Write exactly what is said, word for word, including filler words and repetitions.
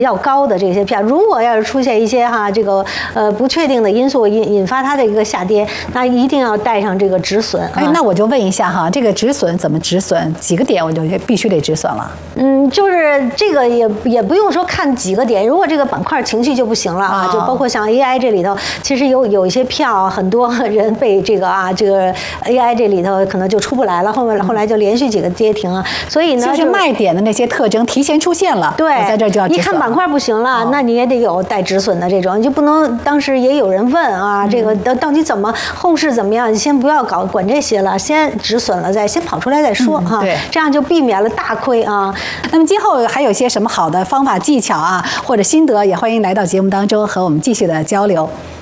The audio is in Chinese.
较高的这些票，如果要是出现一些哈这个呃不确定的因素引引发它的一个下跌，那一定要带上这个止损。 哎，那我就问一下哈，这个止损怎么止损？几个点我就必须得止损了？ 嗯，就是这个也也不用说看几个点，如果这个板块情绪就不行了啊，就包括像 A I 这里头，其实有有一些票，很多人被这个啊这个 A I 这里头可能就出不来了，后面后来就连续几个跌停啊，所以呢， 就是卖点的那些特征提前出现了， 对， 在这就要止损。 一看板块不行了，那你也得有带止损的这种，你就不能当时也有人问啊，这个到到底怎么后市怎么样？你先不要搞管这些了，先止损了再先跑出来再说哈， 对， 这样就避免了大亏啊。 那么今后还有一些什么好的方法技巧啊，或者心得，也欢迎来到节目当中和我们继续的交流。